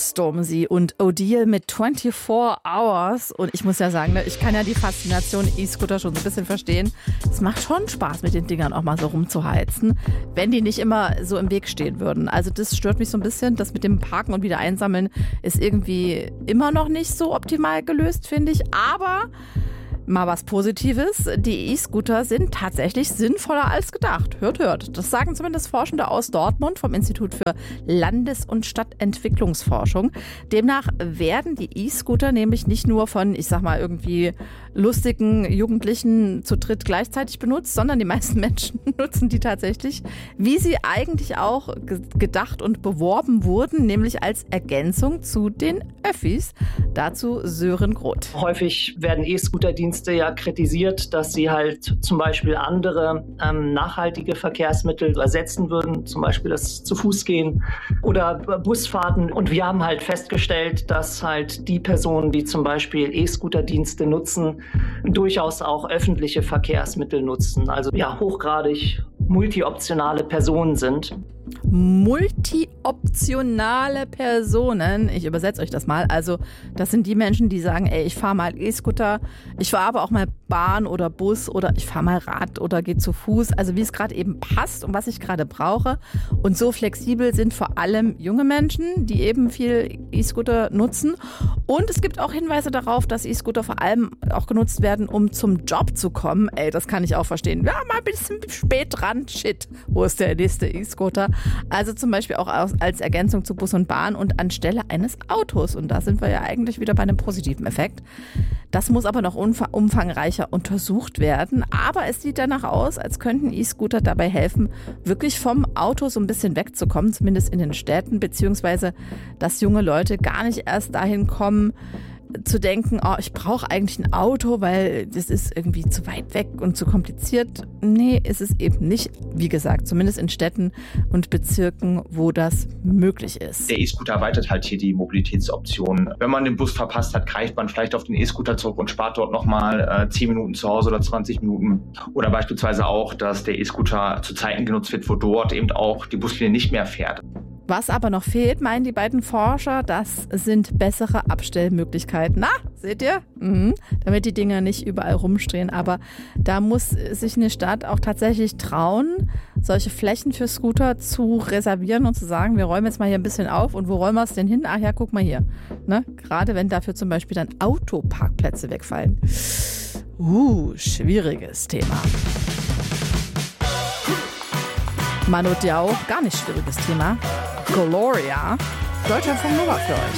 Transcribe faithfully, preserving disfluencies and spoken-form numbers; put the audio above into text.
Stormzy und Odile mit vierundzwanzig Hours. Und ich muss ja sagen, ne, ich kann ja die Faszination E-Scooter schon so ein bisschen verstehen. Es macht schon Spaß, mit den Dingern auch mal so rumzuheizen, wenn die nicht immer so im Weg stehen würden. Also das stört mich so ein bisschen. Das mit dem Parken und wieder einsammeln ist irgendwie immer noch nicht so optimal gelöst, finde ich. Aber mal was Positives, die E-Scooter sind tatsächlich sinnvoller als gedacht. Hört, hört. Das sagen zumindest Forschende aus Dortmund vom Institut für Landes- und Stadtentwicklungsforschung. Demnach werden die E-Scooter nämlich nicht nur von, ich sag mal, irgendwie lustigen Jugendlichen zu dritt gleichzeitig benutzt, sondern die meisten Menschen nutzen die tatsächlich, wie sie eigentlich auch ge- gedacht und beworben wurden, nämlich als Ergänzung zu den Öffis. Dazu Sören Groth. Häufig werden E-Scooter-Dienste ja kritisiert, dass sie halt zum Beispiel andere ähm, nachhaltige Verkehrsmittel ersetzen würden, zum Beispiel das zu Fuß gehen oder Busfahrten. Und wir haben halt festgestellt, dass halt die Personen, die zum Beispiel E-Scooter-Dienste nutzen, durchaus auch öffentliche Verkehrsmittel nutzen. Also ja, hochgradig multioptionale Personen sind. Multioptionale Personen, ich übersetze euch das mal, also das sind die Menschen, die sagen, ey, ich fahre mal E-Scooter, ich fahre aber auch mal Bahn oder Bus oder ich fahre mal Rad oder gehe zu Fuß, also wie es gerade eben passt und was ich gerade brauche. Und so flexibel sind vor allem junge Menschen, die eben viel E-Scooter nutzen. Und es gibt auch Hinweise darauf, dass E-Scooter vor allem auch genutzt werden, um zum Job zu kommen. Ey, das kann ich auch verstehen. Ja, mal ein bisschen spät dran, shit, wo ist der nächste E-Scooter? Also zum Beispiel auch als Ergänzung zu Bus und Bahn und anstelle eines Autos. Und da sind wir ja eigentlich wieder bei einem positiven Effekt. Das muss aber noch umfangreicher untersucht werden. Aber es sieht danach aus, als könnten E-Scooter dabei helfen, wirklich vom Auto so ein bisschen wegzukommen, zumindest in den Städten, beziehungsweise dass junge Leute gar nicht erst dahin kommen, zu denken, oh, ich brauche eigentlich ein Auto, weil das ist irgendwie zu weit weg und zu kompliziert. Nee, ist es eben nicht. Wie gesagt, zumindest in Städten und Bezirken, wo das möglich ist. Der E-Scooter erweitert halt hier die Mobilitätsoptionen. Wenn man den Bus verpasst hat, greift man vielleicht auf den E-Scooter zurück und spart dort nochmal äh, zehn Minuten zu Hause oder zwanzig Minuten. Oder beispielsweise auch, dass der E-Scooter zu Zeiten genutzt wird, wo dort eben auch die Buslinie nicht mehr fährt. Was aber noch fehlt, meinen die beiden Forscher, das sind bessere Abstellmöglichkeiten. Na, seht ihr? Mhm. Damit die Dinger nicht überall rumstehen. Aber da muss sich eine Stadt auch tatsächlich trauen, solche Flächen für Scooter zu reservieren und zu sagen, wir räumen jetzt mal hier ein bisschen auf. Und wo räumen wir es denn hin? Ach ja, guck mal hier. Ne? Gerade wenn dafür zum Beispiel dann Autoparkplätze wegfallen. Uh, schwieriges Thema. Manu Diao, gar nicht schwieriges Thema. Gloria, Deutschlandfunk Nova für euch.